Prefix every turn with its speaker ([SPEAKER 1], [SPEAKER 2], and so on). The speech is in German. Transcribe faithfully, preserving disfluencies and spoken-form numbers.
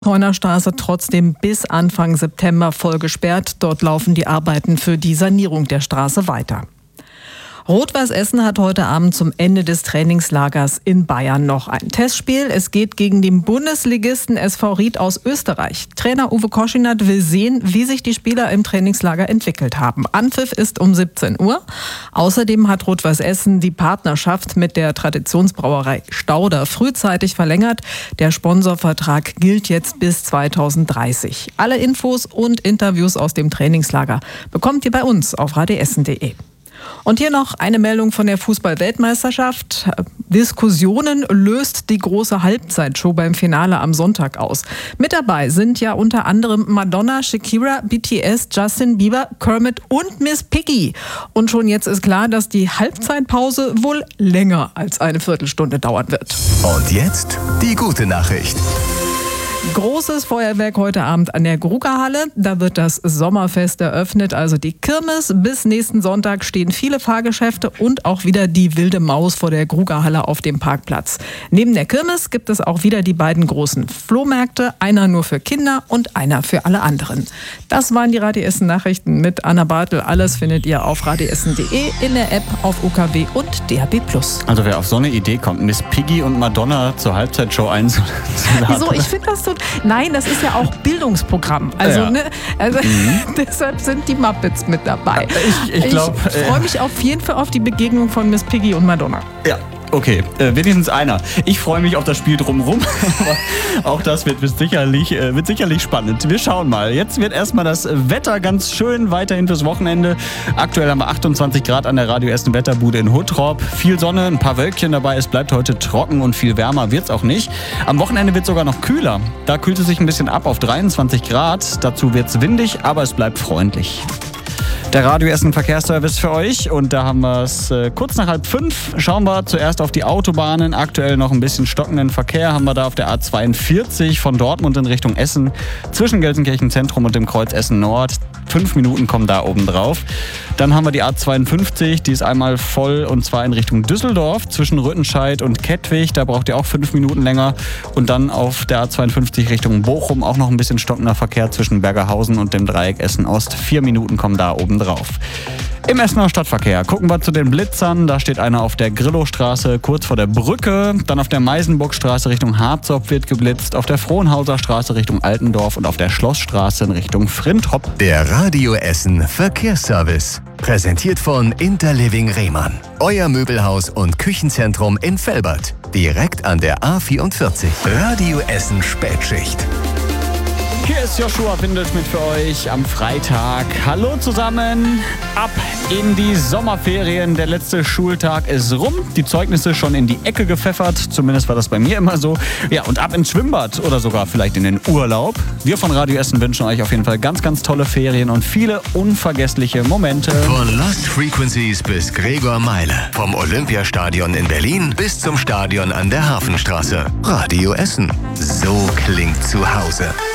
[SPEAKER 1] Heunerstraße trotzdem bis Anfang September voll gesperrt. Dort laufen die Arbeiten für die Sanierung der Straße weiter. Rot-Weiß Essen hat heute Abend zum Ende des Trainingslagers in Bayern noch ein Testspiel. Es geht gegen den Bundesligisten S V Ried aus Österreich. Trainer Uwe Koschinat will sehen, wie sich die Spieler im Trainingslager entwickelt haben. Anpfiff ist um siebzehn Uhr. Außerdem hat Rot-Weiß Essen die Partnerschaft mit der Traditionsbrauerei Stauder frühzeitig verlängert. Der Sponsorvertrag gilt jetzt bis zweitausenddreißig. Alle Infos und Interviews aus dem Trainingslager bekommt ihr bei uns auf radio essen punkt de. Und hier noch eine Meldung von der Fußball-Weltmeisterschaft. Diskussionen löst die große Halbzeitshow beim Finale am Sonntag aus. Mit dabei sind ja unter anderem Madonna, Shakira, B T S, Justin Bieber, Kermit und Miss Piggy. Und schon jetzt ist klar, dass die Halbzeitpause wohl länger als eine Viertelstunde dauern wird.
[SPEAKER 2] Und jetzt die gute Nachricht.
[SPEAKER 1] Großes Feuerwerk heute Abend an der Grugahalle. Da wird das Sommerfest eröffnet, also die Kirmes. Bis nächsten Sonntag stehen viele Fahrgeschäfte und auch wieder die wilde Maus vor der Grugahalle auf dem Parkplatz. Neben der Kirmes gibt es auch wieder die beiden großen Flohmärkte. Einer nur für Kinder und einer für alle anderen. Das waren die Radio Essen Nachrichten mit Anna Bartel. Alles findet ihr auf radio essen punkt de, in der App, auf U K W und D A B plus.
[SPEAKER 3] Also wer auf so eine Idee kommt, Miss Piggy und Madonna zur Halbzeitshow einzuladen.
[SPEAKER 1] Wieso? Ich finde das so... Nein, das ist ja auch Bildungsprogramm. Also, ja. ne, also mhm. deshalb sind die Muppets mit dabei.
[SPEAKER 3] Ich, ich, glaub,
[SPEAKER 1] ich freue mich auf jeden Fall auf die Begegnung von Miss Piggy und Madonna.
[SPEAKER 3] Ja. Okay, äh, wenigstens einer. Ich freue mich auf das Spiel drumherum, aber auch das wird, wird, sicherlich, äh, wird sicherlich spannend. Wir schauen mal. Jetzt wird erstmal das Wetter ganz schön weiterhin fürs Wochenende. Aktuell haben wir achtundzwanzig Grad an der Radio Essen Wetterbude in Huttrop. Viel Sonne, ein paar Wölkchen dabei. Es bleibt heute trocken und viel wärmer wird es auch nicht. Am Wochenende wird es sogar noch kühler. Da kühlt es sich ein bisschen ab auf dreiundzwanzig Grad. Dazu wird es windig, aber es bleibt freundlich. Der Radio Essen Verkehrsservice für euch und da haben wir es äh, kurz nach halb fünf. Schauen wir zuerst auf die Autobahnen. Aktuell noch ein bisschen stockenden Verkehr haben wir da auf der A zweiundvierzig von Dortmund in Richtung Essen zwischen Gelsenkirchen Zentrum und dem Kreuz Essen Nord. Fünf Minuten kommen da oben drauf. Dann haben wir die A zweiundfünfzig, die ist einmal voll und zwar in Richtung Düsseldorf zwischen Rüttenscheid und Kettwig. Da braucht ihr auch fünf Minuten länger. Und dann auf der A zweiundfünfzig Richtung Bochum auch noch ein bisschen stockender Verkehr zwischen Bergerhausen und dem Dreieck Essen Ost. Vier Minuten kommen da oben drauf. Im Essener Stadtverkehr gucken wir zu den Blitzern. Da steht einer auf der Grillowstraße kurz vor der Brücke. Dann auf der Meisenburgstraße Richtung Harzopf wird geblitzt. Auf der Frohnhauser Straße Richtung Altendorf und auf der Schlossstraße in Richtung Frinthopp.
[SPEAKER 2] Der Radio Essen Verkehrsservice. Präsentiert von Interliving Rehmann. Euer Möbelhaus und Küchenzentrum in Velbert. Direkt an der A vierundvierzig. Radio Essen Spätschicht.
[SPEAKER 3] Hier ist Joshua Windelt mit für euch am Freitag. Hallo zusammen, ab in die Sommerferien. Der letzte Schultag ist rum, die Zeugnisse schon in die Ecke gepfeffert. Zumindest war das bei mir immer so. Ja, und ab ins Schwimmbad oder sogar vielleicht in den Urlaub. Wir von Radio Essen wünschen euch auf jeden Fall ganz, ganz tolle Ferien und viele unvergessliche Momente.
[SPEAKER 2] Von Lost Frequencies bis Gregor Meile. Vom Olympiastadion in Berlin bis zum Stadion an der Hafenstraße. Radio Essen. So klingt zu Hause.